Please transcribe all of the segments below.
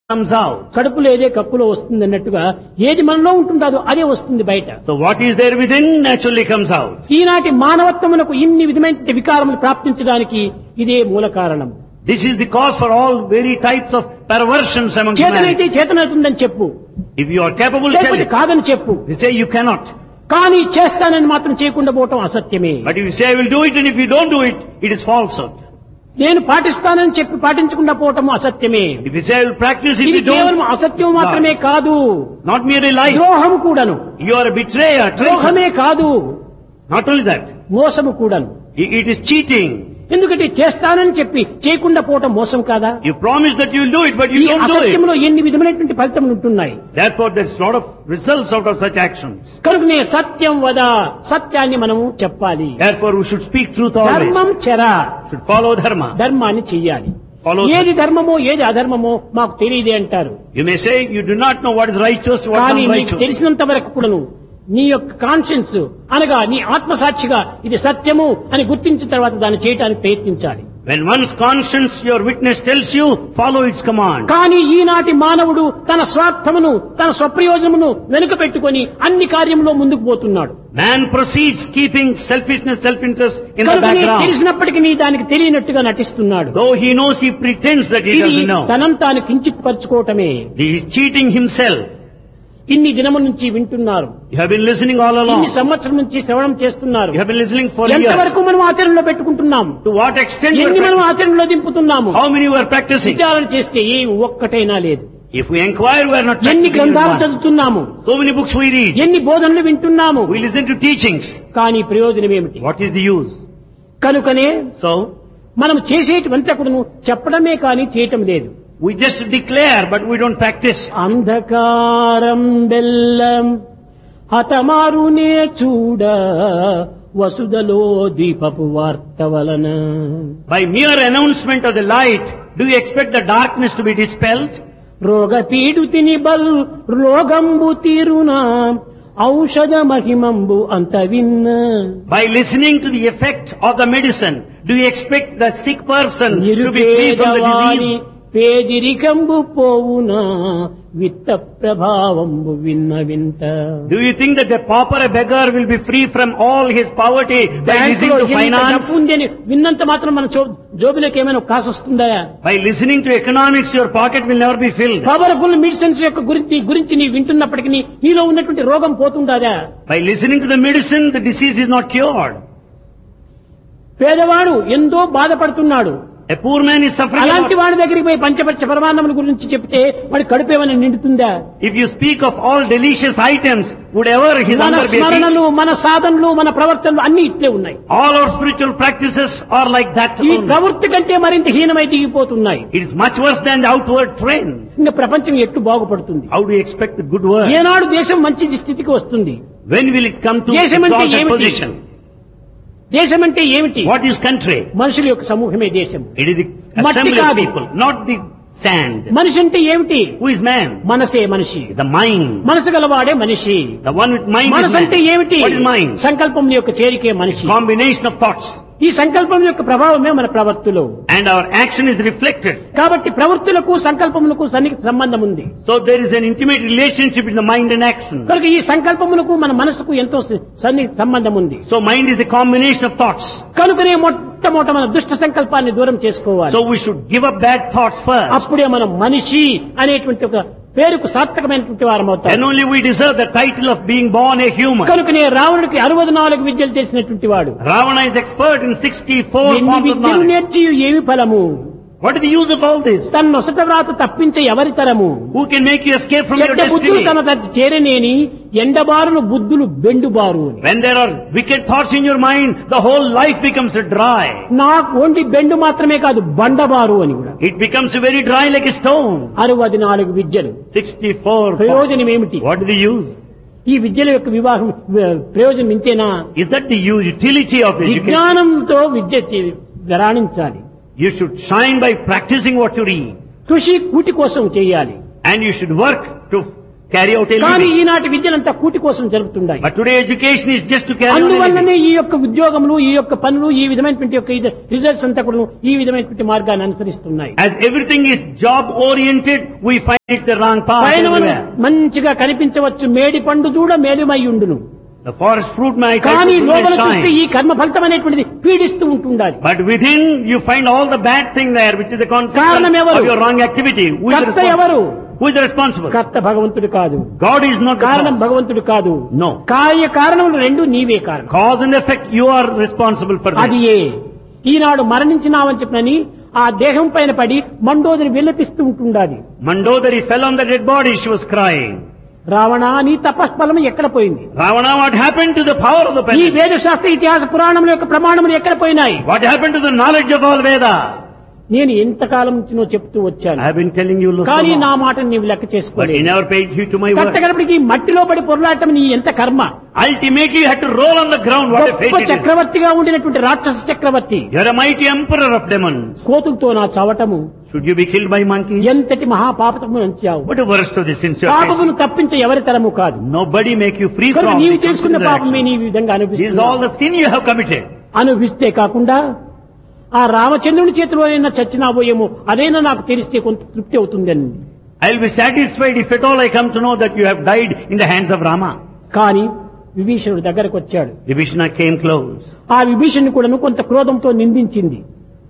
comes out. కడుపులో ఏదే కక్కులో వస్తుంది అన్నట్టుగా ఏది మనలో ఉంటుందో అదే వస్తుంది బయట. So what is there within naturally comes out. ఈనాటి మానవత్వమునకు ఇన్ని విధమైన వికారములు ప్రాప్తించడానికి ఇదే మూల కారణం. This is the cause for all very types of perversions among చేతనైతే humanity. చేతనవుతుందని చెప్పు, If you are capable, tell లేకపోతే it. కాదని చెప్పు. You say you cannot. కానీ చేస్తానని మాత్రం చేయకుండా పోవటం అసత్యమే. But if you say I will do it and if you don't do it, it is falsehood. నేను పాటిస్తానని చెప్పి పాటించకుండా పోవటం అసత్యమే. If you say I will practice, if ఇది you don't, కేవలం అసత్యం మాత్రమే కాదు, not merely lies. ద్రోహం కూడాను. You are a betrayer, traitor. ద్రోహమే కాదు, Not only that, మోసము కూడాను. it is cheating. ఎందుకంటే చేస్తానని చెప్పి చేయకుండా పోవటం మోసం కాదా? You promise that you will do it, but ఈ you don't do it. అసత్యంలో ఎన్ని విధమైనటువంటి ఫలితములు ఉంటున్నాయి. Therefore, there is a lot of results out of such actions. కనుకనే సత్యం వద, సత్యాన్ని మనము చెప్పాలి. Therefore, we should speak truth always. ధర్మం చెర, Should follow dharma. ధర్మాన్ని చెయ్యాలి. Follow ఏది ధర్మమో ఏది అధర్మమో మాకు తెలియదే అంటారు. You may say you do not know what is righteous, what కానీ is నీకు unrighteous. తెలిసినంత వరకు కూడాను నీ యొక్క కాన్షియన్స్ అనగా నీ ఆత్మసాక్షిగా ఇది సత్యము అని గుర్తించిన తర్వాత దాన్ని చేయడానికి ప్రయత్నించాలి. When one's conscience, your witness tells you, follow its command. కానీ ఈనాటి మానవుడు తన స్వార్థమును తన స్వప్రయోజనమును వెనుక పెట్టుకొని అన్ని కార్యంలో ముందుకు పోతున్నాడు. Man proceeds keeping selfishness, self-interest in the కనుక background. తెలిసినప్పటికీ నీ దానికి తెలియనట్టుగా నటిస్తున్నాడు. Though he knows, he pretends that he ఇది doesn't know. తనం తాను కించిత్ పరుచుకోవటమే. He is cheating himself. ఇన్ని దినముల నుంచి వింటున్నారు, You have been listening all along. ఇన్ని సంవత్సరం నుంచి శ్రవణం చేస్తున్నారు. You have been listening for years. ఎంతవరకు మనం ఆచరణలో పెట్టుకుంటున్నాం, To what extent you ఎన్ని are మనం practicing? ఆచరణలో దింపుతున్నాము. How many you are practicing? విచారణ చేస్తే ఏ ఒక్కటైనా లేదు. If we inquire, we are not ఎన్ని practicing. గ్రంథాలు one. చదువుతున్నాము, So many books we read. ఎన్ని బోధనలు వింటున్నాము, We listen to teachings. కానీ ప్రయోజనం ఏమిటి? What is the use? కనుకనే So, మనం చేసేటువంతా కూడా చెప్పడమే కానీ చేయటం లేదు. we just declare, but we don't practice. అంధకారం బెల్లం హతమారునే చూడ వసుదలో దీపపు వార్త వలన. By mere announcement of the light, do you expect the darkness to be dispelled? రోగ పీడుతిని బల్ రోగంబు తీరునా ఔషధ మహిమంబు అంత విన్న. By listening to the effect of the medicine, do you expect the sick person to be free from the నిరుపేదవాని disease? పేదిరికంబు పోవునా విత్త ప్రభావంబు విన్న వింత. Do you think that the pauper, a beggar, will be free from all his poverty by listening to finance? డబ్బు ఉంది అని విన్నంత మాత్రం మన జోబులకు ఏమైనా కాసు వస్తుందా? By listening to economics, your pocket will never be filled. Powerful medicines యొక్క గురించి నీ వింటున్నప్పటికీ నీలో ఉన్నటువంటి రోగం పోతుందా? By listening to the medicine, the disease is not cured. పేదవాడు ఎంతో బాధపడుతున్నాడు, A poor man is suffering. అలాంటి వాడి దగ్గరికి పోయి పంచపచ్చ పరమాన్నముల గురించి చెప్తే వాడి కడుపేమని నిండుతుందా? If you speak of all delicious items, would ever his మన hunger be స్మరణలు, appeased? మన సాధనలు, మన ప్రవర్తనలు అన్ని ఇట్లే ఉన్నాయి. All our spiritual practices are like that ఈ only. ప్రవృత్తి కంటే మరింత హీనమై దిగిపోతున్నాయి. It is much worse than the outward trend. ఇంకా ప్రపంచం ఎట్టు బాగుపడుతుంది? How do you expect the good word? ఏనాడు దేశం మంచి స్థితికి వస్తుంది? When will it come to దేశం అంటే exalted ఏమిటి? position? దేశం అంటే ఏమిటి? What is country? మనుషుల యొక్క సమూహమే దేశం. It is the మట్టి assembly of కాదు. people, not the sand. మనిషి అంటే ఏమిటి? Who is man? మనసే మనిషి. It is the mind. మనసు గలవాడే మనిషి. The one with mind is మనసు అంటే man. ఏమిటి? What is mind? సంకల్పం యొక్క చేరికే మనిషి. Combination of thoughts. ఈ సంకల్పం యొక్క ప్రభావమే మన ప్రవృత్తిలో. And our action is reflected. కాబట్టి ప్రవృత్తులకు సంకల్పములకు సన్నిహిత సంబంధం ఉంది. So there is an intimate relationship in the mind and action. కనుక ఈ సంకల్పములకు మన మనసుకు ఎంతో సన్నిహిత సంబంధం ఉంది. So mind is the combination of thoughts. కనుకనే మొట్టమొదట మన దుష్ట సంకల్పాన్ని దూరం చేసుకోవాలి. So we should give up bad thoughts first. అప్పుడే మనం మనిషి అనేటువంటి ఒక పేరుకు సార్థకమైనటువంటి వారం Then అవుతాం. only we deserve the title of being born a human. కనుకనే రావణుడికి 64 విద్యలు తెలిసినటువంటి వాడు. Ravana is expert in 64 ఎన్ని forms of విద్యలు knowledge. నేర్చి ఏమి ఫలము? What is the use of all this? తన నొసట వ్రాత తప్పించే ఎవరి తరము? Who can make you escape from your చెడ్డ బుద్ధులు destiny? తన తచ్చి చేరనేని ఎండబారును బుద్ధులు బెండుబారు అని. When there are wicked thoughts in your mind, the whole life becomes dry. నాకు ఓన్లీ బెండు మాత్రమే కాదు బండబారు అని కూడా. It becomes very dry like a stone. 64 విద్యలు. 64 forms. ప్రయోజనం ఏమిటి? What is the use? ఈ విద్యల యొక్క ప్రయోజనం ఇంతేనా? Is that the utility of education? విజ్ఞానంతో Vidya రాణించాలి. You should shine by practicing what you read. కృషి కూటి కోసం చేయాలి. And you should work to carry out a కానీ living. ఈనాటి విద్యలంతా కూటి కోసం జరుగుతున్నాయి. But today education is just to carry on a అందువల్లనే living. ఈ యొక్క ఉద్యోగములు, ఈ యొక్క పనులు, ఈ విధమైనటువంటి యొక్క రిజల్ట్స్ అంతా కూడా ఈ విధమైనటువంటి మార్గాన్ని అనుసరిస్తున్నాయి. As everything is job oriented, we find it the wrong path పైన everywhere. మంచిగా కనిపించవచ్చు, మేడి పండు చూడ మేలుమై ఉండును. The forest fruit might కానీ have లోపల to చూస్తే shine. ఈ కర్మ ఫలితం అనేటువంటిది పీడిస్తూ ఉంటుండాలి. But within you find all the bad thing there, which is the consequence కారణం ఎవరు? of your wrong activity. Who is the కర్త ఎవరు? responsible? Who is the responsible? కర్త భగవంతుడు కాదు, God is not the కారణం cause. భగవంతుడు కాదు. No. కార్య కారణములు రెండు నీవే కారణం. Cause and effect, you are responsible for అది this. ఈనాడు మరణించినామని చెప్పినని ఆ దేహం పైన పడి మండోదరి విలపిస్తూ ఉంటుండాలి. Mandodari fell on the dead body, she was crying. Ravana, నీ తపస్ఫలం ఎక్కడ పోయింది? Ravana, what happened to the power of the ఈ pen? వేద శాస్త్ర ఇతిహాస పురాణముల యొక్క ప్రమాణములు ఎక్కడ పోయినాయి? What happened to the knowledge of all Veda? నేను ఎంతకాలం నుంచి నువ్వు చెప్తూ వచ్చాను, I have been telling you, కానీ నా Lusama, మాటను నీవు లెక్క but you చేసుకోలేదు. never paid heed to my word. కట్టగడపడికి మట్టిలో పడి పొరలాటం నీ ఎంత కర్మ. Ultimately, you had to roll on the ground. What a fate గొప్ప it is. చక్రవర్తిగా ఉండినటువంటి రాక్షస చక్రవర్తి You are a mighty emperor of demons. కోతులతో నా చవటము Should you be killed by monkeys? ఎంతటి మహాపాపము అంచావు. What a worst of the sins you are పాపమును facing. తప్పించే ఎవరి తరము కాదు. Nobody make you free కనుక from నీవు it. చేసుకున్న Consider పాపమే action. నీ విధంగా This is all అనిపిస్తుంది. the sin you have committed. అనుభవిస్తే కాకుండా ఆ రామచంద్రుని చేతిలోనైనా చచ్చినాబోయేమో అదైనా నాకు తెలిస్తే కొంత తృప్తి అవుతుందని. I'll be satisfied if at all I come to know that you have died in the hands of Rama. కానీ విభీషణుడు దగ్గరకు వచ్చాడు. Vibhishana came close. ఆ విభీషణుని కూడాను కొంత క్రోధంతో నిందించింది.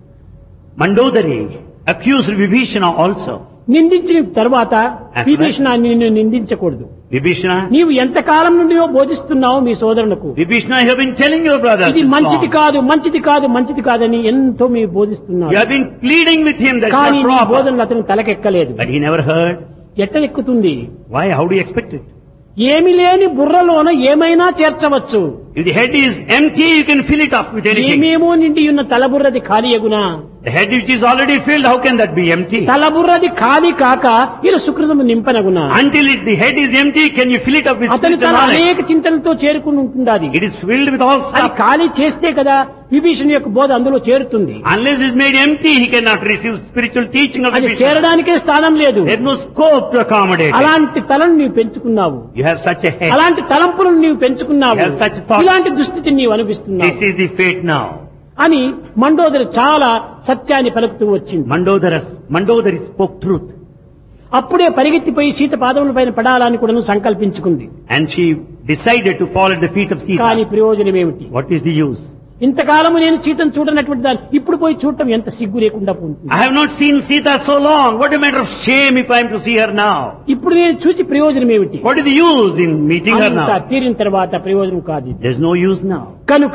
Mandodari accused Vibhishana also. నిందించిన తర్వాత విభీషణ నిన్ను నిందించకూడదు. Vibhishana, నీవు ఎంతకాలం నుండి బోధిస్తున్నావు మీ సోదరులకు, Vibhishana, I have been telling your brothers. ఇది it's మంచిది wrong. కాదు, మంచిది కాదు, మంచిది కాదని ఎంతో మీరు బోధిస్తున్నారు. You have been pleading with him, that's కానీ not నీ proper. బోధనలు అతను తలకెక్కలేదు. But he never heard. ఎట్ట ఎక్కుతుంది? Why? How do you expect it? ఏమి లేని బుర్రలోన ఏమైనా చేర్చవచ్చు. If the head is empty, you can fill it up with anything. ఏమేమో నిండి ఉన్న తలబుర్రది ఖాళీ ఎగునా? The head which is already filled, how can that be empty? తలబుర్రది ఖాళీ కాక ఇలా సుకృతము నింపనగునా? Until the head is empty, can you fill it up with అతను spiritual తన knowledge? అనేక చింతనతో చేరుకుని ఉంటుండాది. It is filled with all అది stuff. ఖాళీ చేస్తే కదా విభీషణ యొక్క బోధ అందులో చేరుతుంది. Unless it is made empty, he cannot receive spiritual teaching of the అది Vibhishana. చేరడానికే స్థానం లేదు. There is no scope to accommodate it. అలాంటి తలను నీవు పెంచుకున్నావు, You have such a head. అలాంటి తలంపులను నీవు పెంచుకున్నావు, You have such thoughts. ఇలాంటి దుస్థితిని నీవు అనిపిస్తున్నావు This is the fate now. అని మండోదరి చాలా సత్యాన్ని పలుకుతూ వచ్చింది. Mandodari spoke truth. అప్పుడే పరిగెత్తిపోయి సీత పాదముల పైన పడాలని కూడా సంకల్పించుకుంది. And she decided to fall at the feet of కానీ Sita. ప్రయోజనం ఏమిటి? What is the use? ఇంతకాలము నేను సీతను చూడనటువంటి దాన్ని ఇప్పుడు పోయి చూడటం ఎంత సిగ్గు లేకుండా ఉంటుంది. I have not seen Sita so long. What a matter of shame if I am to see her now. ఇప్పుడు నేను చూసి ప్రయోజనం ఏమిటి? What is the use in meeting her అంతా now? తీరిన తర్వాత ప్రయోజనం కాదు. There is no use now. కనుక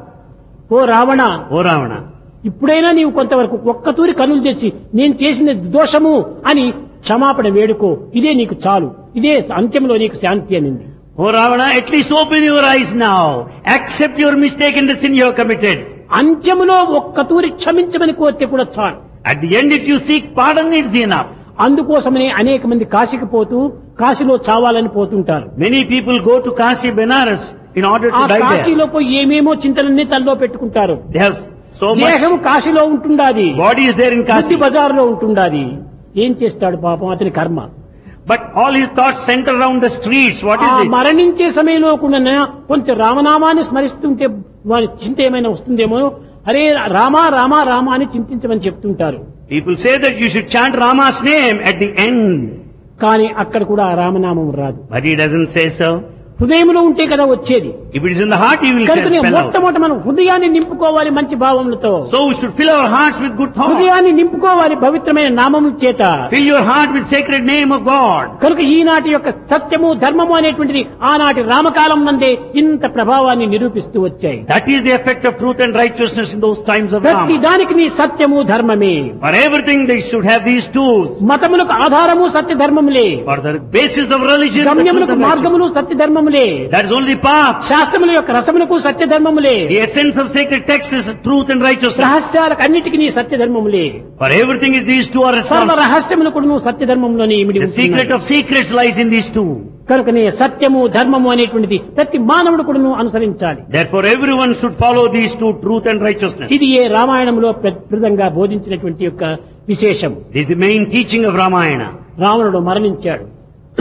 ఓ రావణ, O Ravana, ఇప్పుడైనా నీవు కొంతవరకు ఒక్కతూరి కనులు తెచ్చి నేను చేసిన దోషము అని క్షమాపణ వేడుకో, ఇదే నీకు చాలు, ఇదే అంత్యంలో నీకు శాంతి అనింది. O Ravana, at least open your eyes now. Accept your mistake in the sin you have committed. అంత్యములో ఒక్కతూరి క్షమించమని కోరితే కూడా చాలు. At the end, if you seek pardon, it's enough. అందుకోసమనే అనేక మంది కాశీకి పోతూ కాశీలో చావాలని పోతుంటారు. Many people go to Kashi, Benares in order ఆ to die there. కాశీలో పోయి ఏమేమో చింతలన్నీ తనలో పెట్టుకుంటారు. They have so much. దేహం కాశీలో ఉంటుండాది, Body is there in బుద్ధి Kashi. బజారులో ఉంటుండాది. ఏం చేస్తాడు పాపం అతని కర్మ. But all his thoughts center around the streets. What ఆ is it? మరణించే సమయంలో కూడా కొంచెం రామనామాన్ని స్మరిస్తుంటే వారి చింత ఏమైనా వస్తుందేమో, అరే రామా రామా రామా అని చింతించమని చెప్తుంటారు. People say that you should chant Rama's name at the end. కానీ అక్కడ కూడా ఆ రామనామం రాదు. But he doesn't say so. హృదయంలో ఉంటే కదా వచ్చేది. If it is in the heart, he will కనుక spell out. మొట్టమొదట మనం హృదయాన్ని నింపుకోవాలి మంచి భావములతో. So we should fill our hearts with good thoughts. హృదయాన్ని నింపుకోవాలి పవిత్రమైన నామముల చేత. Fill your heart with sacred name of God. కనుక ఈనాటి యొక్క సత్యము ధర్మము అనేటువంటిది ఆనాటి రామకాలం నందే ఇంత ప్రభావాన్ని నిరూపిస్తూ వచ్చాయి. That is the effect of truth and righteousness in those times of ప్రతి Rama. దానికి నీ సత్యము ధర్మమే. For everything they should have these tools. మతములకు ఆధారము సత్య ధర్మములే, For the basis of religion, the truth గమ్యములకు and మార్గములు righteousness. Satya ధర్మములే, That is only path. శాస్త్రముల యొక్క రసములకు సత్య ధర్మములే, The essence of sacred text is truth and righteousness. రహస్యాలకు అన్నిటికీ నీ సత్య ధర్మములే. For everything is these two are సర్వ responsible. రహస్యములకు నువ్వు సత్య ధర్మంలోనే ఇమిడి The secret ఉంటున్నాయి. of secrets lies in these two. కనుకనే సత్యము ధర్మము అనేటువంటిది ప్రతి మానవుడు కూడా నువ్వు అనుసరించాలి. Therefore everyone should follow these two, truth and righteousness. ఇది ఏ రామాయణంలో ప్రదంగా బోధించినటువంటి యొక్క విశేషం. This is the main teaching of Ramayana. రావణుడు మరణించాడు.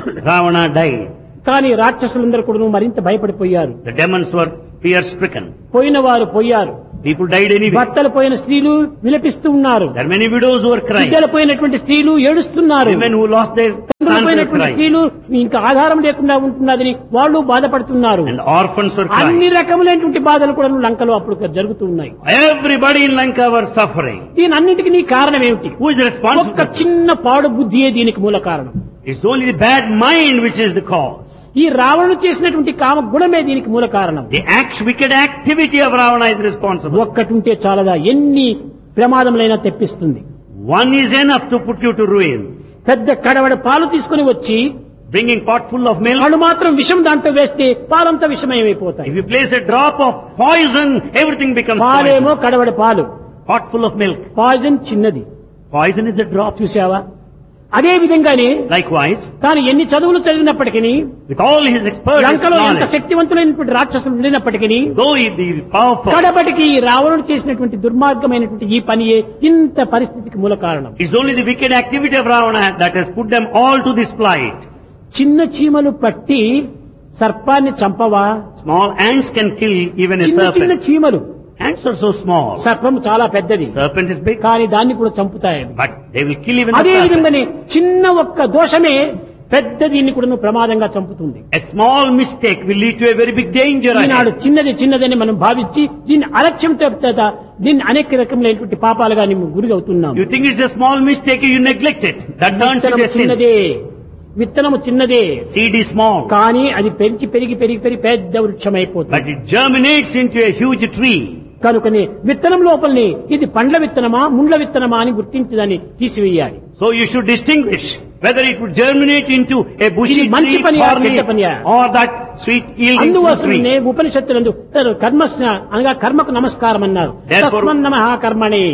Ravana died. కానీ రాక్షసులందరూ కూడా మరింత భయపడిపోయారు. The demons were fear-stricken. పోయిన వారు పోయారు. People died anyway. భర్తలు పోయిన స్త్రీలు విలపిస్తూ ఉన్నారు. There are many widows who are crying. బిడ్డలు పోయినటువంటి స్త్రీలు ఏడుస్తున్నారు. Women who lost their sons were పోయినటువంటి crying. స్త్రీలు ఇంకా ఆధారం లేకుండా ఉంటున్నదని వాళ్ళు బాధపడుతున్నారు. And orphans were అన్ని crying. రకములైనటువంటి బాధలు కూడా లంకలో అప్పుడు జరుగుతూ ఉన్నాయి. Everybody in Lanka were suffering. దీని అన్నిటికీ నీ కారణం ఏమిటి? Who is responsible? ఒక్క చిన్న పాడు బుద్ధియే దీనికి మూల కారణం. It's only the bad mind which is the cause. ఈ రావణుడు చేసినటువంటి కామ గుణమే దీనికి మూల కారణం. The wicked activity of Ravana is responsible. ఒక్కటుంటే చాలదా, ఎన్ని ప్రమాదములైనా తెప్పిస్తుంది. One is enough to put you to ruin. పెద్ద కడవడ పాలు తీసుకుని వచ్చి Bringing pot full of milk. వాళ్ళు మాత్రం విషం దాంట్లో వేస్తే పాలంతా విషమయమైపోతాయి. If you place a drop of poison, everything becomes పాలేమో poison. కడవడ పాలు, Pot full of milk. Poison చిన్నది. Poison is a drop. చూసావా? అదే విధంగానే Likewise, తాను ఎన్ని చదువులు చదివినప్పటికీ, with all his expertise లంకలో ఎంత knowledge, శక్తివంతులైనటువంటి రాక్షసులు ఉండినప్పటికీ, though he is powerful, కడపటికి ఈ రావణుడు చేసినటువంటి దుర్మార్గమైనటువంటి ఈ పనియే ఇంత పరిస్థితికి మూల కారణం. it's only the wicked activity of Ravana that has put them all to this plight. చిన్న చీమలు పట్టి సర్పాన్ని చంపవా? Small ants can kill even a చిన్న చిన్న serpent. చీమలు. Ants are so small. సర్పం చాలా పెద్దది, Serpent is big, కానీ దాన్ని కూడా చంపుతాయి. but they will kill even the అదే serpent. విధంగానే చిన్న ఒక్క దోషమే పెద్ద దీన్ని కూడా ప్రమాదంగా చంపుతుంది. A small mistake will lead to a very big danger Eenadu ahead. చిన్నది చిన్నదని మనం భావించి దీన్ని అలక్ష్యం చేత దీన్ని అనేక రకములైనటువంటి పాపాలుగా గురి అవుతున్నాం. You think it's a small mistake, you neglect it. That turns into a sin. చిన్నదే, విత్తనము చిన్నదే, Seed is small, కానీ అది పెరిగి పెరిగి పెరిగి పెరిగి పెద్ద వృక్షం అయిపోతుంది. but it germinates into a huge tree. కనుకనే విత్తనం లోపలిని ఇది పండ్ల విత్తనమా ముండ్ల విత్తనమా అని గుర్తించి దాన్ని తీసివేయాలి. So you should distinguish whether it would germinate into a bushy ఇది మంచి tree పనియా, thorny, చెడ్డ పనియా? or that sweet yielding fruit అందువలనే tree. ఉపనిషత్తులందు కర్మస్య అనగా కర్మకు నమస్కారం అన్నారు. Therefore- తస్మన్ నమః కర్మణే,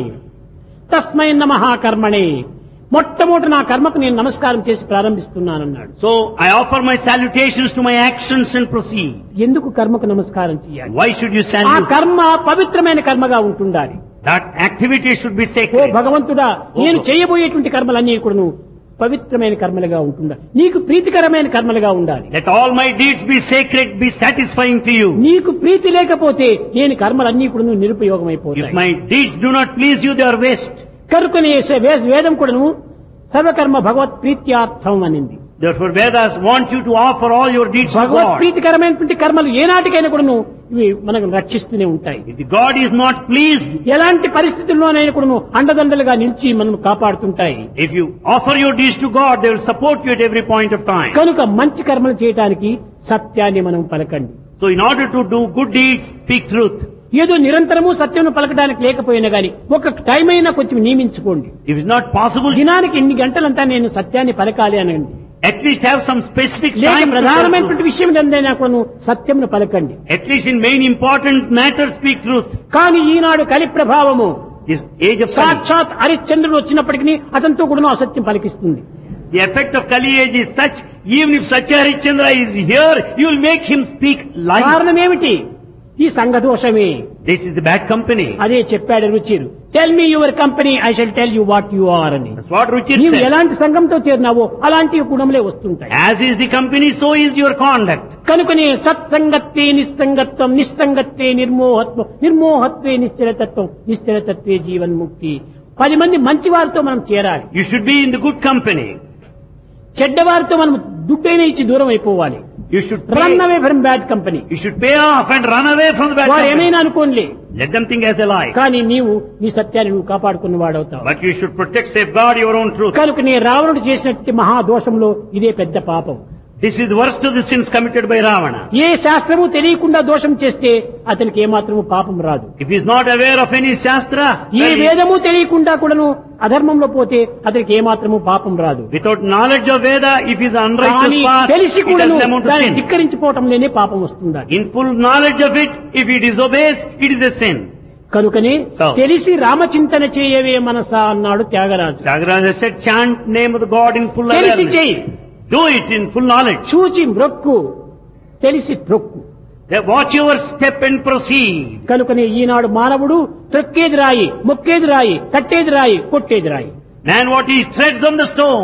తస్మై నమః కర్మణే. మొట్టమొదటి నా కర్మకు నేను నమస్కారం చేసి ప్రారంభిస్తున్నానన్నాడు. So I offer my salutations to my actions and proceed. ఎందుకు కర్మకు నమస్కారం చేయాలి? Why should you ఆ salute? కర్మ పవిత్రమైన కర్మగా ఉంటుండాలి. That activity should be oh sacred. భగవంతుడా, నేను చేయబోయేటువంటి కర్మలన్నీ కూడాను పవిత్రమైన కర్మలుగా ఉంటుండాలి, నీకు ప్రీతికరమైన కర్మలుగా ఉండాలి. Let all my deeds be sacred, be satisfying to you. నీకు ప్రీతి లేకపోతే నేను కర్మలన్నీ కూడా If నిరుపయోగమైపోతాయి. my deeds do not please you, they are waste. కనుకనే వేదం కూడాను సర్వకర్మ భగవత్ ప్రీత్యార్థం అనింది. Therefore Vedas want you to offer all your deeds to Bhagwat God. ప్రీతికరమైనటువంటి కర్మలు ఏనాటికైనా కూడాను ఇవి మనకు రక్షిస్తూనే ఉంటాయి. If the God is not pleased, ఎలాంటి పరిస్థితుల్లోనైనా కూడాను అండదండలుగా నిలిచి మనం కాపాడుతుంటాయి. if you offer your deeds to God, they will support you at every point of time. కనుక మంచి కర్మలు చేయటానికి సత్యాన్ని మనం పలకండి. So in order to do good deeds, speak truth. ఏదో నిరంతరము సత్యం పలకడానికి లేకపోయినా గాని ఒక టైం అయినా కొంచెం నియమించుకోండి. If it's not possible, దినానికి ఇన్ని గంటలంతా నేను సత్యాన్ని పలకాలి అనండి. at least have some specific లేక time to tell ప్రధానమైనటువంటి truth. విషయం ఏదైనా కూడా సత్యమును పలకండి. At least in main important matters, speak truth. కానీ ఈనాడు కలి ప్రభావము This age of Kali, సాక్షాత్ హరిశ్చంద్రుడు వచ్చినప్పటికీ అతనితో కూడా అసత్యం పలికిస్తుంది. the effect of Kali age is such, even if Satya Harishchandra is here, you will make him speak lies. కారణం ఏమిటి? ఈ సంఘదోషమే. This is the bad company. అదే చెప్పాడు రుచిరు. Tell me your company, I shall tell you what you are అని. That's what Ruchir నీవు said. ఎలాంటి సంఘంతో చేరినావో అలాంటి గుణములే వస్తుంటాయి. As is the company, so is your conduct. కనుకనే సత్సంగత్వే నిస్సంగత్వం, నిస్సంగత్వే నిర్మోహత్వం, నిర్మోహత్వే నిశ్చలతత్వం, నిశ్చలతత్వే జీవన్ముక్తి. 10 మంది మంచి వారితో మనం చేరాలి. You should be in the good company. చెడ్డవారితో మనం దుడ్డైన ఇచ్చి దూరం అయిపోవాలి. You should run pay, away from bad company. you should pay off and run away from the bad వారు company. ఏమైనా అనుకోండి, Let them think as they like. కానీ నీవు నీ సత్యాన్ని నువ్వు కాపాడుకున్న వాడవుతావు. But you should protect, safeguard your own truth. కనుక నీ రావణుడు చేసినట్టు మహాదోషంలో ఇదే పెద్ద పాపం. This is the worst of the sins committed by Ravana. ఏ శాస్త్రము తెలియకుండా దోషం చేస్తే అతనికి ఏమాత్రము పాపం రాదు. If he is not aware of any Shastra, A then he- వేదము తెలియకుండా కూడాను అధర్మంలో పోతే అతనికి ఏమాత్రము పాపం రాదు. without knowledge of Veda, if he is unrighteous కానీ path, తెలిసి it కూడాను doesn't amount to దాన్ని sin. ధిక్కరించిపోవటంలోనే పాపం వస్తుంది. In full knowledge of it, if he disobeys, it is a sin. కనుకనే So- తెలిసి రామచింతన చేయవే మనసా అన్నాడు Tyagaraju. Tyagaraja said, chant name of the God in full తెలిసి awareness. చెయ్యి, Do it in full knowledge. చూచి మ్రొక్కు, తెలిసి త్రొక్కు. Then watch your step and proceed. కనుకనే ఈనాడు మానవుడు త్రొక్కేది రాయి, మొక్కేది రాయి, కట్టేది రాయి, కొట్టేది రాయి. Man, what he treads on the stone,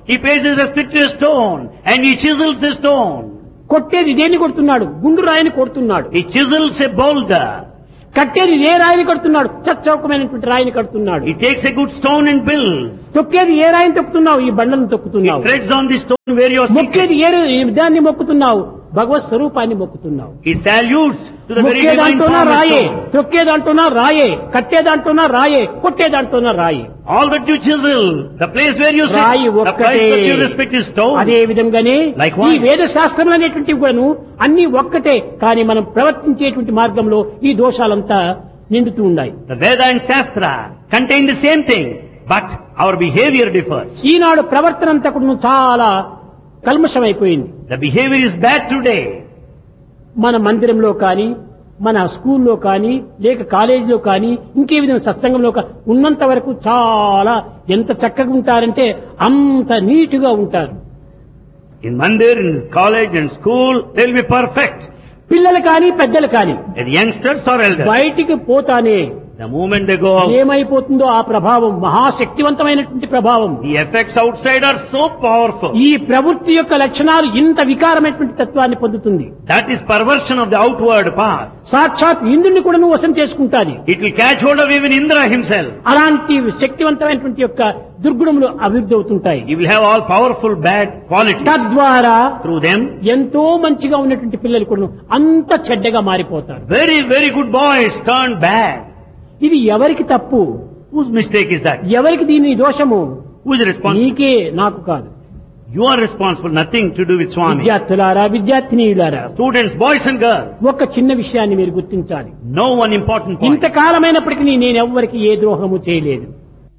He pays his respect to a stone and he chisels a stone. కొట్టేది దేన్ని కొడుతున్నాడు? గుండు రాయిని కొడుతున్నాడు. He chisels a boulder. కట్టేది ఏ రాయిని కడుతున్నాడు? చచ్చౌకమైనటువంటి రాయిని కడుతున్నాడు. He takes a good stone and builds. తొక్కేది ఏ రాయిని తొక్కుతున్నావు? ఈ బండను He తొక్కుతున్నావు. treads on the stone where you are sitting. మొక్కేది ఏ దాన్ని మొక్కుతున్నావు? భగవత్ స్వరూపాన్ని మొక్కుతున్నావు. He salutes to the very divine మొక్కేదంటూనా form of రాయే, stone. తొక్కేదంటూనా రాయే, కట్టేదంటూనా రాయే, కొట్టేదంటూనా రాయే. All that you chisel, the place where you sit, రాయి the ఒక్కటే. place that you respect is stone. అదే విధంగానే Likewise. ఈ వేద శాస్త్రములు అనేటువంటివి కూడాను అన్ని ఒక్కటే, కానీ మనం ప్రవర్తించేటువంటి మార్గంలో ఈ దోషాలంతా నిండుతూ ఉన్నాయి. The Veda and Shastra contain the same thing, but our behavior differs. ఈనాడు ప్రవర్తన అంతా కూడా చాలా కల్మషమైపోయింది. The behavior is bad today. మన మందిరంలో కానీ, మన స్కూల్లో కానీ, లేక కాలేజీలో కానీ, ఇంకే విధంగా సత్సంగంలో ఉన్నంత వరకు చాలా ఎంత చక్కగా ఉంటారంటే అంత నీటుగా ఉంటారు. In mandir, in college and school, they'll be perfect. పిల్లలు కానీ, పెద్దలు కానీ The youngsters or elders, బయటికి పోతానే the moment they go out, ఏమైపోతుందో ఆ ప్రభావం మహాశక్తివంతమైనటువంటి ప్రభావం. the effects outside are so powerful. ఈ ప్రవృత్తి యొక్క లక్షణాలు ఇంత వికారమైనటువంటి తత్వాన్ని పొందుతుంది. That is perversion of the outward path. సాక్షాత్ ఇంద్రుని కూడా నువ్వు వశం చేసుకుంటాది. It will catch hold of even Indra himself. అలాంటి శక్తివంతమైనటువంటి యొక్క దుర్గుణములు అభివృద్ధి అవుతుంటాయి. He will have all powerful bad qualities. తద్వారా Through them, ఎంతో మంచిగా ఉన్నటువంటి పిల్లలు కూడా అంత చెడ్డగా మారిపోతారు. very, very good boys turn bad. ఇది ఎవరికి తప్పు? Whose mistake is that? ఎవరికి దీని దోషము? Who is responsible? నీకే, నాకు కాదు. You are responsible, nothing to do with Swami. విద్యార్థులారా, విద్యార్థినీయులారా, Students, boys and girls, ఒక చిన్న విషయాన్ని మీరు గుర్తించాలి. know one important point. ఇంతకాలమైనప్పటికీ నేను ఎవ్వరికి ఏ ద్రోహము చేయలేదు.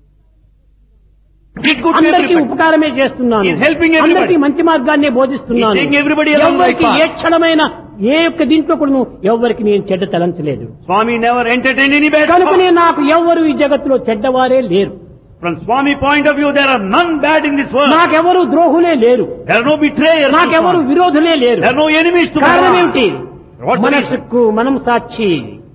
Did good to అందరికీ everybody. ఉపకారమే చేస్తున్నాను. He is helping everybody. అందరికీ మంచి మార్గాన్నే బోధిస్తున్నాను. He is taking everybody along the right ఎవ్వరికి path. ఏ క్షణమైన ఏ యొక్క దీంట్లో కూడా ఎవ్వరికి నేను చెడ్డ తలంచలేదు. Swami never entertained any bad కనుకనే thoughts. నాకు ఎవ్వరు ఈ జగత్తులో చెడ్డవారే లేరు. From Swami point of view, there are none bad in this world. నాకెవరు ద్రోహులే లేరు. There are no betrayers. to నాకెవరు Swami. విరోధులే లేరు. There are no enemies to కారణం Bhagavan. ఏమిటి? What's the reason? మనస్సుకు మనం సాక్షి,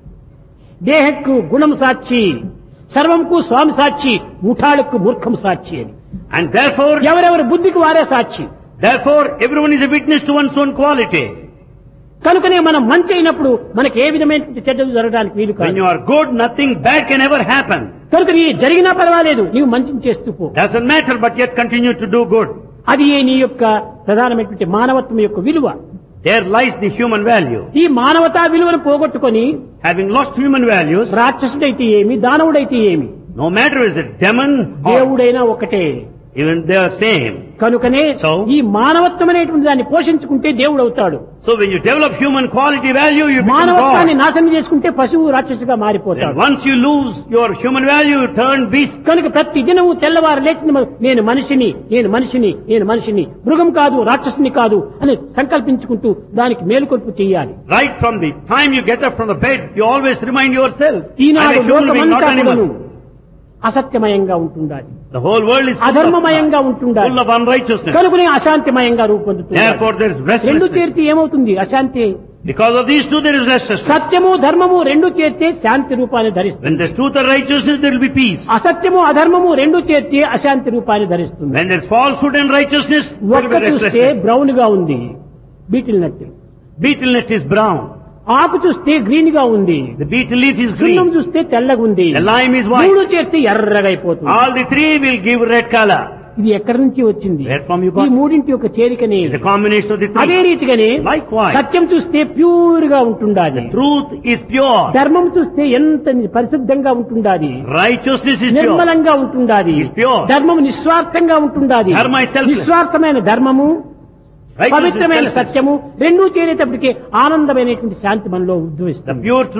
దేహకు గుణం సాక్షి, సర్వంకు స్వామి సాక్షి, ముఠాలకు మూర్ఖం సాక్షి అని. And therefore, ఎవరెవరి బుద్ధికి వారే సాక్షి. everyone is a witness to one's own quality. కనుకనే మనం మంచి అయినప్పుడు మనకి ఏ విధమైనటువంటి చెడ్డలు జరగడానికి వీలు When కాదు. you are good, nothing bad can ever happen. కనుక నీ జరిగినా పర్వాలేదు, నీవు మంచిని చేస్తూ పో. Doesn't matter, but yet continue to do good. అది నీ యొక్క ప్రధానమైనటువంటి మానవత్వం యొక్క విలువ. There lies the human value. ఈ మానవతా విలువను పోగొట్టుకొని Having lost human values, రాక్షసుడైతే ఏమి, దానవుడైతే ఏమి, no matter is it demon or దేవుడైనా ఒకటే. even they are same. కనుకనే So? ఈ మానవత్వం అనేటువంటి దాన్ని పోషించుకుంటే దేవుడు అవుతాడు. So when you develop human quality value, you become మానవత్వాన్ని God. నాశనం చేసుకుంటే పశువు రాక్షసుగా Then మారిపోతాడు. once you lose your human value, you turn beast. కనుక ప్రతి దినము తెల్లవారు లేచిన నేను మనిషిని, నేను మనిషిని, నేను మనిషిని, మృగం కాదు, రాక్షసుని కాదు అని సంకల్పించుకుంటూ దానికి మేలుకొల్పు చేయాలి. Right from the time you get up from the bed, you always remind yourself, I'm Eenadu a human being, not లోకమంతా animal. కూడాను అసత్యమయంగా ఉంటుండాలి, The whole world is full అధర్మమయంగా of ఉంటుండాలి. unrighteousness. కనుకనే అశాంతిమయంగా రూపొందుతుంది. Therefore there is రెండు restlessness. చేరితే ఏమవుతుంది? అశాంతి. Because of these two there is restlessness. సత్యము ధర్మము రెండు చేరితే శాంతి రూపాన్ని ధరిస్తుంది. When there's truth and righteousness, there will be peace. అసత్యము అధర్మము రెండు చేరితే అశాంతి రూపాన్ని ధరిస్తుంది. When there's falsehood and righteousness, there will ఒక్క be చూస్తే restlessness. బ్రౌన్ గా ఉంది, beetle nut. Beetle net is brown. ఆకు చూస్తే గ్రీన్ గా ఉంది, The beetle leaf is సున్నం green. చూస్తే తెల్లగా ఉంది, The lime is white. మూడు చేస్తే ఎర్రగా అయిపోతుంది. All the three will give red color. ఇది ఎక్కడి నుంచి వచ్చింది? Where from you ఈ got? మూడింటి యొక్క చేరికనే. The combination of the అదే three. రీతిగానే Likewise. సత్యం చూస్తే ప్యూర్ గా ఉంటుండాలి, Truth is pure. ధర్మం చూస్తే ఎంత పరిశుద్ధంగా ఉంటుండాలి, Righteousness is pure. నిర్మలంగా ఉంటుండాలి, Is pure. ధర్మము నిస్వార్థంగా ఉంటుండాలి. Dharma is selfless. నిస్వార్థమైన ధర్మము, Righteousness పవిత్రమైన is selfless. సత్యము రెండూ చేరేటప్పటికి ఆనందమైనటువంటి శాంతి మనలో The ఉద్భవిస్తుంది.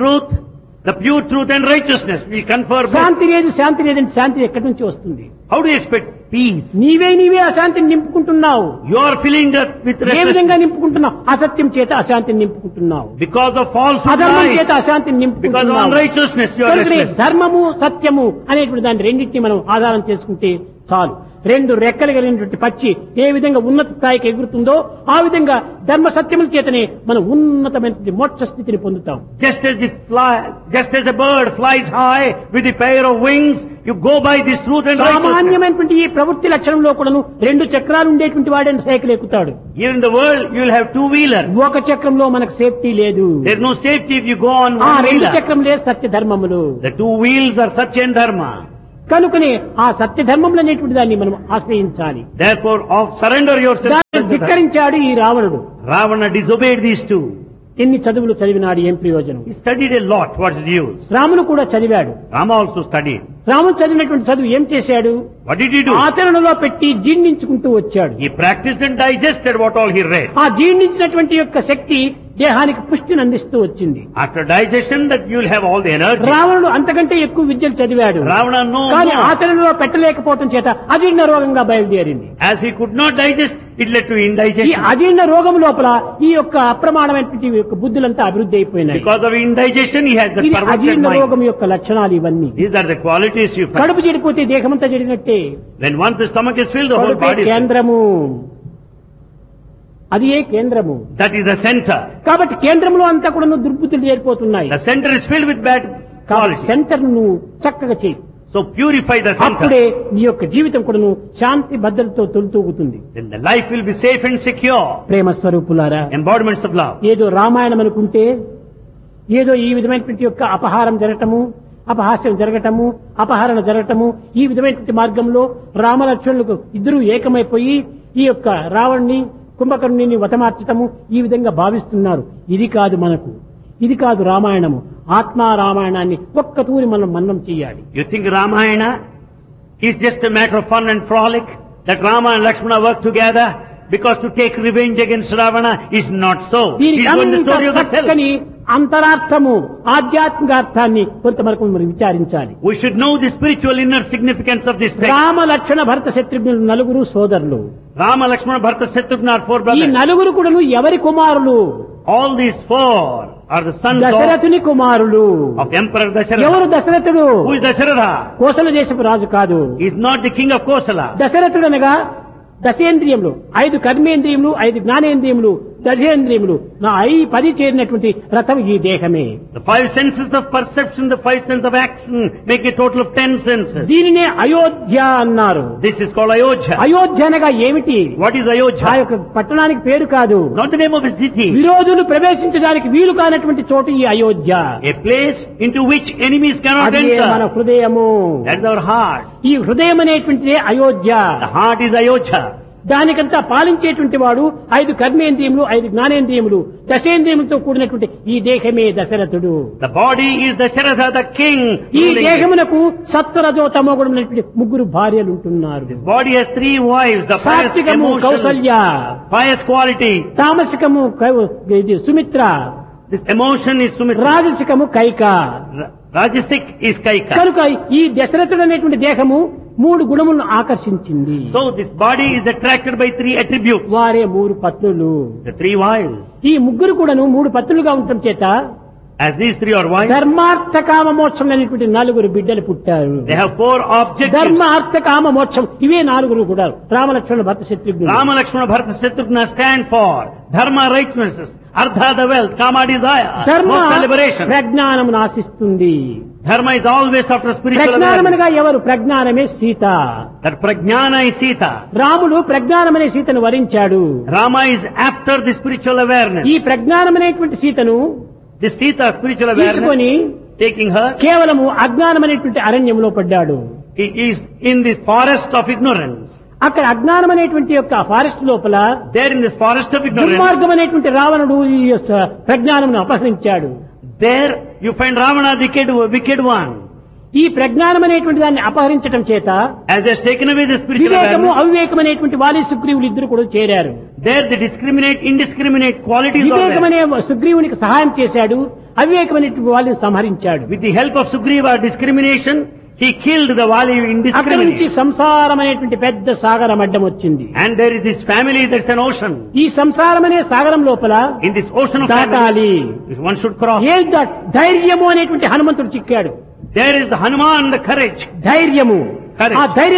pure truth and righteousness will confer bliss. శాంతి లేదు, శాంతి లేదంటే శాంతి ఎక్కడి నుంచి వస్తుంది? How do you expect peace? నీవే అశాంతిని నింపుకుంటున్నావు. You are filling that with A restlessness. విధంగా నింపుకుంటున్నావు? అసత్యం చేత అశాంతిని నింపుకుంటున్నావు, Because of falsehood అధర్మం lies. చేత అశాంతిని Because of నింపుకుంటున్నావు. unrighteousness, you are కనుకనే restless. ధర్మము సత్యము అనేటువంటి దాన్ని రెండింటిని మనం ఆధారం చేసుకుంటే చాలు. రెండు రెక్కలు కలిగినటువంటి పక్షి ఏ విధంగా ఉన్నత స్థాయికి ఎగురుతుందో ఆ విధంగా ధర్మ సత్యముల చేతనే మనం ఉన్నతమైనటువంటి మోక్ష స్థితిని పొందుతాం. Just as a bird flies high with a pair of wings, You go by this truth and righteousness. సామాన్యమైనటువంటి ఈ ప్రవృత్తి లక్షణంలో కూడాను 2 చక్రాలు ఉండేటువంటి వాడే సైకిల్ ఎక్కుతాడు. Here in the world, you will have 2 wheelers. ఒక చక్రంలో మనకు సేఫ్టీ లేదు. There is no safety if you go on ఆ 1 2 wheeler. చక్రములే సత్య ధర్మములు. The 2 wheels are Satya and Dharma. కనుకనే ఆ సత్య ధర్మములు అనేటువంటి దాన్ని మనం ఆశ్రయించాలి. Therefore, surrender yourself. దాన్ని ధిక్కరించాడు ఈ రావణుడు. Ravana disobeyed these 2. ఎన్ని చదువులు చదివినాడు, ఏం ప్రయోజనం? He studied a lot. What is the use? రాముడు కూడా చదివాడు. Rama also studied. రాముడు చదివినటువంటి చదువు ఏం చేశాడు? What did he do? ఆచరణలో పెట్టి జీర్ణించుకుంటూ వచ్చాడు. He practiced and digested what all he read. ఆ జీర్ణించినటువంటి యొక్క శక్తి దేహానికి పుష్టిని అందిస్తూ వచ్చింది. After digestion, that you will have all the energy. రావణుడు అంతకంటే ఎక్కువ విద్యలు చదివాడు. Ravana కానీ no. ఆచరణలో పెట్టలేకపోవటం చేత అజీర్ణ రోగంగా బయలుదేరింది. As he could not digest, it led to ఈ indigestion. అజీర్ణ రోగం లోపల ఈ యొక్క అప్రమాణమైనటువంటి యొక్క బుద్ధులంతా అభివృద్ధి అయిపోయినాయి. Because of indigestion, he had the ఇది perverted అజీర్ణ mind. రోగం యొక్క లక్షణాలు ఇవన్నీ. These are the qualities you find. కడుపు చెడిపోతే దేహమంతా చెడినట్టే. When once the stomach is filled, the whole కడుపే body is filled. కేంద్రము, అది ఏ కేంద్రము. That is the center. కాబట్టి కేంద్రంలో అంతా కూడా దుర్బుద్ధులు చేరిపోతున్నాయి. The center is filled with bad కాబట్టి qualities. సెంటర్ నువ్వు చక్కగా చేయి. So purify the అప్పుడే center. నీ యొక్క జీవితం కూడా శాంతి భద్రతతో తొలితూగుతుంది. Then the life will be safe and secure. ప్రేమ స్వరూపులారా, Embodiments of love. ఏదో రామాయణం అనుకుంటే ఏదో ఈ విధమైనటువంటి యొక్క అపహారం జరగటము, అపహాస్యం జరగటము, అపహరణ జరగటము, ఈ విధమైనటువంటి మార్గంలో రామలక్ష్మణులకు ఇద్దరూ ఏకమైపోయి ఈ యొక్క రావణ్ణి కుంభకర్ణుని వతమార్చటము ఈ విధంగా భావిస్తున్నారు. ఇది కాదు మనకు, ఇది కాదు రామాయణము. ఆత్మా రామాయణాన్ని ఒక్క తూరి మనం మన్నం చేయాలి. You think Ramayana is just a matter of fun and frolic? That Rama and Lakshmana work together because to take revenge against Ravana is not so. It is one the story of the self. చక్కని అంతరార్థము, ఆధ్యాత్మికార్థాన్ని కొంతవరకు మనం విచారించాలి. We should know the spiritual inner significance of this text. Rama Lakshmana భరత శత్రుఘ్నులు నలుగురు సోదరులు. Rama, Lakshmana, Bharata, Shatrugna are 4 ఈ brothers. నలుగురు కూడాను ఎవరి కుమారులు? All these 4 are the sons దశరథుని కుమారులు. of Emperor ఎవరు Dasharatha. దశరథుడు? Who is Dasharatha? కోసల దేశపు రాజు కాదు. He is not the king of Kosala. దశరథుడు అనగా దశేంద్రియములు, 5 కర్మేంద్రియములు, 5 జ్ఞానేంద్రియములు, దశేంద్రియములు, నా 10 చేరినటువంటి రథం ఈ దేహమే. The 5 senses of perception, the 5 senses of action make a total of 10 senses. దీనినే అయోధ్య అన్నారు. This is called Ayodhya. Ayodhya అనగా ఏమిటి? What is ఆ Ayodhya? యొక్క పట్టణానికి పేరు కాదు. Not the name of a city. విరోధులు ప్రవేశించడానికి వీలు కానటువంటి చోటు ఈ Ayodhya. A place into which enemies cannot అదే మన enter. హృదయము. That is our heart. ఈ హృదయం అనేటువంటిదే Ayodhya. The heart is Ayodhya. దానికంతా పాలించేటువంటి వాడు 5 కర్మేంద్రియములు, 5 జ్ఞానేంద్రియములు, దశేంద్రియములతో కూడినటువంటి ఈ దేహమే దశరథుడు. The body is Dasharatha, the king. ఈ ruling it. దేహమునకు సత్వరజో తమోగుణమైనటువంటి 3 భార్యలు ఉంటున్నారు. This body has 3 wives. The pious సాత్వికము emotion, కౌసల్య, pious quality. తామసికము ఇది Sumitra, This emotion is Sumitra. రాజసికము Kaika. Rajasic is Kaika. కనుక ఈ దశరథుడు అనేటువంటి దేహము 3 గుణములను ఆకర్షించింది. So this body is attracted by 3 attributes. వారే 3 పత్నులు. The 3 wives. ఈ ముగ్గురు కూడాను 3 పత్నులుగా ఉండటం చేత As these 3 are wives, ధర్మార్థ కామ మోక్షం అనేటువంటి 4 బిడ్డలు పుట్టారు. they have 4 objectives. ధర్మ అర్థ కామ మోక్షం ఇవే 4 కూడా రామలక్ష్మణ భరత శత్రుఘ్నులు. Rama, Lakshmana, Bharata, Shatrugna stand for Dharma, righteousness, Artha, the wealth, Kama, desire, ధర్మ moksha, liberation. ప్రజ్ఞానమును ఆశిస్తుంది. Dharma is always after spiritual ప్రజ్ఞానం awareness. అనగా ఎవరు? ప్రజ్ఞానమే Sita. That Prajnana is Sita. రాముడు ప్రజ్ఞానమనే సీతను వరించాడు. Rama is after the spiritual awareness. ఈ ప్రజ్ఞానమనేటువంటి సీతను This Sita, spiritual awareness, తీసుకొని taking her, కేవలము అజ్ఞానమనేటువంటి అరణ్యంలో పడ్డాడు. he is in the forest of ignorance. అక్కడ అజ్ఞానం అనేటువంటి యొక్క ఫారెస్ట్ లోపల There in this forest of ignorance, దుర్మార్గం అనేటువంటి రావణుడు ఈ యొక్క ప్రజ్ఞానమును అపహరించాడు. there you find Ravana, the wicked one. ఈ ప్రజ్ఞానం అనేటువంటి దాన్ని అపహరించడం చేత As he has taken away the spiritual వివేకము awareness, అవివేకం అనేటువంటి వాలి సుగ్రీవులు ఇద్దరు కూడా చేరారు. there the indiscriminate qualities are వివేకం there. అనే సుగ్రీవునికి సహాయం చేశాడు, అవివేకం అనేటువంటి వాళ్ళని సంహరించాడు. With the help of Sugriva discrimination, he killed the Vali అక్కడి నుంచి indiscriminately. సంసారం అనేటువంటి పెద్ద సాగరం అడ్డం వచ్చింది. And there is this family, there's an ocean. ఈ సంసారం అనే సాగరం లోపల In this ocean of family, దాటాలి. one should cross. ఏ ధైర్యము అనేటువంటి హనుమంతుడు చిక్కాడు. There is the Hanuman, the courage. ధైర్యము, Courage. ఆ ధైర్య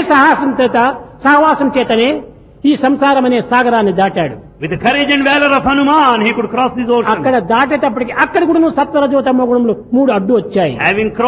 సహవాసం చేతనే ఈ సంసారం అనే సాగరాన్ని దాటాడు. With the courage and valor of Hanuman, he could cross this ocean. అక్కడ దాటేటప్పటికి అక్కడ కూడా సత్వరజోతమ గుణములు 3 అడ్డు వచ్చాయి. Having crossed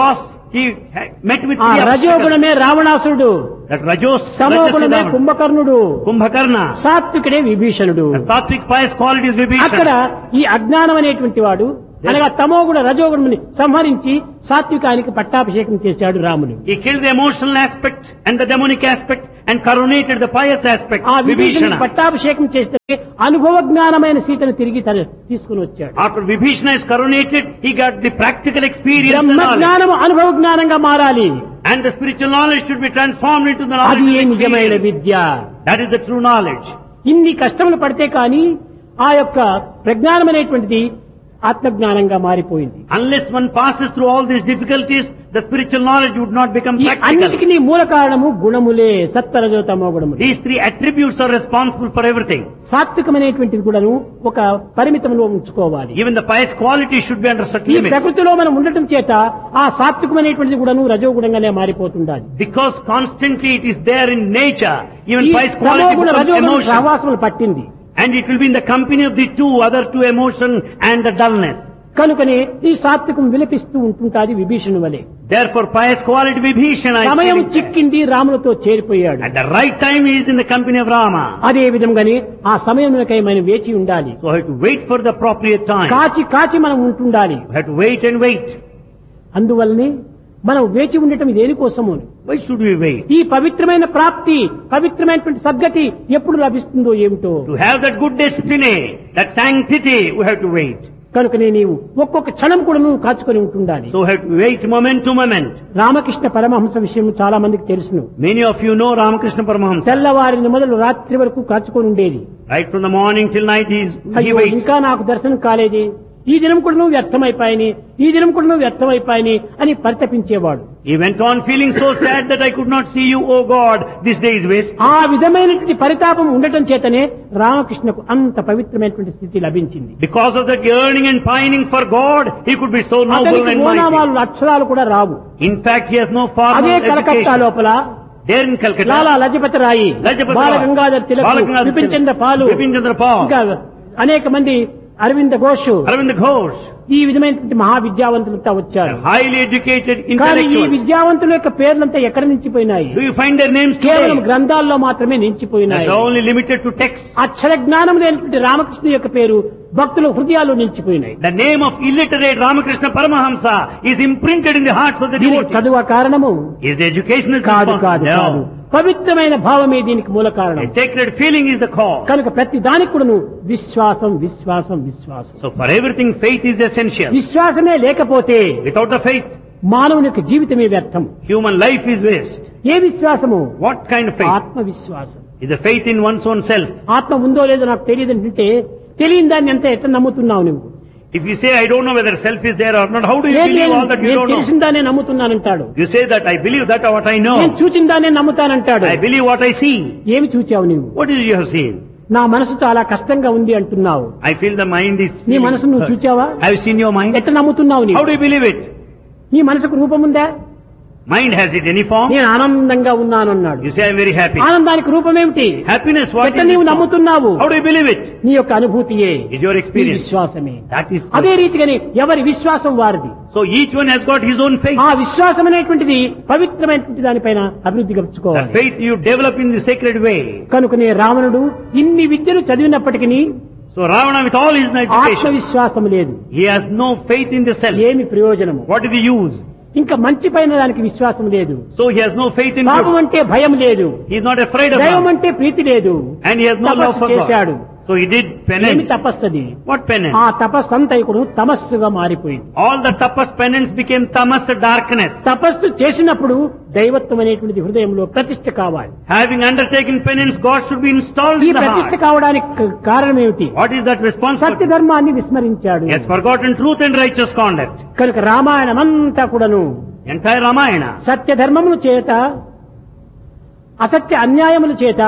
he met with ఆ three obstacles. రజోగుణమే రావణాసురుడు, That Rajos, తమోగుణమే Rajas, కుంభకర్ణుడు, Kumbhakarna. సాత్వికుడే విభీషణుడు. The sattvic pious qualities అక్కడ Vibhishana. ఈ అజ్ఞానం అనేటువంటి వాడు అనగా తమోగుణ రజోగుణుని సంహరించి సాత్వికానికి పట్టాభిషేకం చేశాడు రాముడు. He killed the emotional aspect and the demonic aspect and coronated the pious aspect, ఆ విభీషణుని Vibhishana. పట్టాభిషేకం చేస్తే అనుభవ జ్ఞానమైన సీతను తిరిగి తీసుకుని వచ్చాడు. After Vibhishana is coronated, he got the practical experience, the Brahma knowledge. జ్ఞానము అనుభవ జ్ఞానంగా మారాలి. And the spiritual knowledge should be transformed into the అది knowledge ఏ of నిజమైన experience. Vidya. That is the true knowledge. ఇన్ని కష్టములు పడితే కానీ ఆ యొక్క ప్రజ్ఞానం అనేటువంటిది ఆత్మజ్ఞానంగా మారిపోయింది. Unless one passes through all these difficulties, the spiritual knowledge would not become ఈ practical. అన్నిటికీ మూల కారణము గుణములే, సత్వరజో తమో గుణములు. These three attributes are responsible for everything. సాత్వికమైనటువంటిది కూడాను ఒక పరిమితంలో ఉంచుకోవాలి. Even the pious quality should be under certain ఈ limits. ప్రకృతిలో మనం ఉండటం చేత ఆ సాత్వికమైనటువంటిది కూడాను రజోగుణంగానే మారిపోతుండాలి. Because constantly it is there in nature, even ఈ pious quality తమోగుణ becomes రజోగుణ emotion. సహవాసములు పట్టింది. And it will be in the company of the other two emotion and the dullness. కనుకనే ఈ సాత్వికం విలపిస్తూ ఉంటుంటాది విభీషణు వలె. Therefore pious quality Vibhishana is సమయం feeling sad. చిక్కింది, రాములతో చేరిపోయాడు. At the right time he is in the company of Rama. అదే విధంగానే ఆ సమయంకై మనం వేచి ఉండాలి. So we have to wait for the appropriate time. కాచి కాచి మనం ఉంటుండాలి. We have to wait and wait. అందువల్లనే మనం వేచి ఉండటం దేనికోసము? Why should we wait? ఈ పవిత్రమైన ప్రాప్తి, పవిత్రమైనటువంటి సద్గతి ఎప్పుడు లభిస్తుందో ఏమిటో. To have that good destiny, that sanctity, we have to wait. కనుకనే నీవు ఒక్కొక్క క్షణం కూడా నువ్వు కాచుకొని ఉంటుండాలి. So we have to wait moment to moment. Ramakrishna Paramahamsa విషయం చాలా మందికి తెలుసును. Many of you know Ramakrishna Paramahamsa. తెల్లవారిని మొదలు రాత్రి వరకు కాచుకొని ఉండేది. Right from the morning till night he అయ్యో waits. ఇంకా నాకు దర్శనం కాలేది, ఈ దినం కూడా నువ్వు వ్యర్థమైపోయాని, ఈ దినం కూడా నువ్వు వ్యర్థమైపోయాని అని పరితపించేవాడు. He went on feeling so sad that I could not see you, oh God, this day is waste. ఆ విధమైనటువంటి పరితాపం ఉండటం చేతనే రామకృష్ణకు అంత పవిత్రమైనటువంటి స్థితి లభించింది. Because of that yearning and pining for God, he could be so noble అతనికి and mighty. ఓనామాలు అక్షరాలు కూడా రావు. In fact, he has no formal అదే కలకత్తా education. లోపల There in Calcutta, Lala Lajpat రాయి, Lajpati బాల Rai, గంగాధర్ తిలక్, Balaganga బిపిన్ చంద్ర పాలు, Bipin Chandra Pal, ఇంకా అనేక మంది, అరవింద ఘోష్, Arvind Ghosh, ఈ విధమైనటువంటి మహావిద్యావంతులంతా వచ్చారు. highly educated కానీ ఈ intellectuals. విద్యావంతుల యొక్క పేర్లంతా ఎక్కడ నిలిచిపోయినాయి? Do you find their names కేవలం today? గ్రంథాల్లో మాత్రమే నిలిచిపోయినాయి. That's only limited to text. అక్షర జ్ఞానం లేనటువంటి రామకృష్ణ యొక్క పేరు భక్తుల హృదయాల్లో నిలిచిపోయినాయి. The name of illiterate Ramakrishna Paramahamsa is imprinted in the hearts of the దీనికి devotees. చదువు కారణము Is the educational కాదు కాదు కాదు, No. పవిత్రమైన భావమే దీనికి మూల కారణం. A sacred feeling is the cause. కనుక ప్రతి దానికి కూడా విశ్వాసం విశ్వాసం విశ్వాసం. So for everything, faith is essential. విశ్వాసమే లేకపోతే Without the faith, మానవుని యొక్క జీవితమే వ్యర్థం. human life is waste. ఏ విశ్వాసము? What kind of faith? ఆత్మవిశ్వాసం. Is the faith in one's own self. ఆత్మ ఉందో లేదో నాకు తెలియదు అంటే తెలియని దాన్ని ఎంత ఎట్లా నమ్ముతున్నావు నువ్వు? If you say, I don't know whether self is there or not, how do you లేదు, believe all that you నేను don't know? తెలిసిన దాన్నే నమ్ముతున్నానంటాడు. You say that I believe that or what I నేను know. చూచిన దాన్నే నమ్ముతానంటాడు. I believe what I see. ఏమి చూచావు నువ్వు? What is it you have seen? నా మనసు చాలా కష్టంగా ఉంది అంటున్నావు. I feel the mind is... నీ మనసు నువ్వు చూచావా? Have you seen your mind? ఎట్లా నమ్ముతున్నావు How నీవు? do you believe it? నీ మనసుకు రూపం ఉందా? Mind has it any form? నేను ఆనందంగా ఉన్నాను అన్నాడు. You say, I'm very happy. ఆనందానికి రూపమేమిటి? Happiness, what ఎట్లా is నీవు it form? నమ్ముతున్నావు? How do you believe it? నీ యొక్క అనుభూతియే, Is your నీ experience. విశ్వాసమే. That is... అదే రీతిగానే ఎవరి విశ్వాసం వారిది. So each one has got his own faith. ఆ విశ్వాసం అనేటువంటిది పవిత్రమైనటువంటి దానిపైన అభివృద్ధి The గడుచుకోవాలి. faith you develop in the sacred way. కనుకనే రావణుడు ఇన్ని విద్యలు చదివినప్పటికీ So Ravana, with all his education, ఆత్మవిశ్వాసం లేదు. he has no faith in the self. ఏమి ప్రయోజనము? What is the use? ఇంకా మంచి పైన దానికి విశ్వాసం లేదు. So he has no faith in పాపం good. అంటే భయం లేదు. He is not afraid of దైవం God. అంటే ప్రీతి లేదు. And he has no love తపస్సు for చేశాడు. God. So he did ఏమి penance. తపస్సది? What penance? ఆ తపస్సంతైకుడు తమస్సుగా మారిపోయింది. All the tapas penance became tamas, darkness. తపస్సు చేసినప్పుడు దైవత్వం అనేటువంటిది హృదయంలో ప్రతిష్ఠ కావాలి. Having undertaken penance, God should be installed ఈ in the ప్రతిష్ఠ heart. కావడానికి కారణం ఏమిటి? What is that response? సత్య ధర్మాన్ని విస్మరించాడు. He has forgotten truth and righteous conduct. కనుక రామాయణం అంతా కూడాను Entire Ramayana. సత్య ధర్మముల చేత, అసత్య అన్యాయముల చేత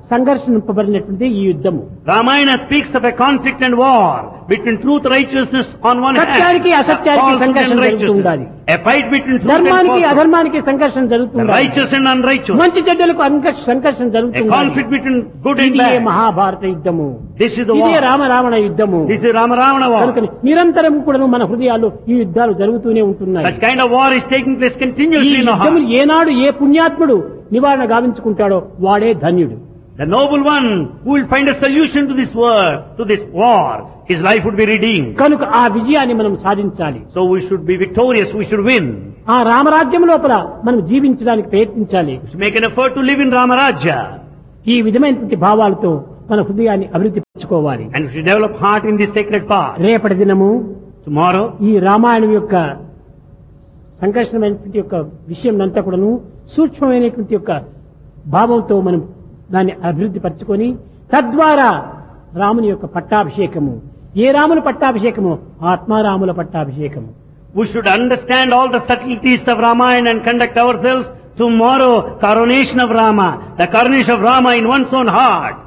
సంఘర్షింపబడినటువంటి ఈ యుద్ధము. Ramayana speaks of a conflict and war between truth, righteousness on one hand, సత్యానికి అసత్యానికి falsehood సంఘర్షణ and జరుగుతూ ఉండాలి. righteousness. A fight between truth and ధర్మానికి falsehood, అధర్మానికి సంఘర్షణ జరుగుతూ the ఉండాలి. righteous and unrighteous, మంచి చెడ్డలకు సంఘర్షణ జరుగుతూ a ఉండాలి. conflict between good and ఇదే bad. మహాభారత యుద్ధము. This is the ఇదే war. రామరావణ యుద్ధము. This is Rama-Ravana కనుక war. నిరంతరం కూడా మన హృదయాల్లో ఈ యుద్ధాలు జరుగుతూనే ఉంటున్నాయి. Such kind of war is taking place ఈ continuously in our యుద్ధములు heart. ఏనాడు ఏ పుణ్యాత్ముడు నివారణ గావించుకుంటాడో వాడే ధన్యుడు. The noble one who will find a solution to this war, his life would be redeemed. కనుక ఆ విజయాన్ని మనం సాధించాలి. So we should be victorious, we should win. ఆ రామరాజ్యం లోపల మనం జీవించడానికి ప్రయత్నించాలి. We should make an effort to live in Ramarajya. ఈ విధమైనటువంటి భావాలతో మన హృదయాన్ని అభివృద్ధి పరచుకోవాలి. And we should develop heart in this sacred path. రేపటి దినము Tomorrow, ఈ రామాయణం యొక్క సంఘర్షణమైనటువంటి యొక్క విషయం అంతా కూడాను సూక్ష్మమైనటువంటి యొక్క భావంతో మనం దాన్ని అభివృద్ధి పరచుకొని తద్వారా రాముని యొక్క పట్టాభిషేకము, ఏ రాముని పట్టాభిషేకము, ఆత్మారాముల పట్టాభిషేకము. we should understand all the subtleties of Ramayana and conduct ourselves tomorrow, coronation of Rama, the coronation of Rama in one's own heart.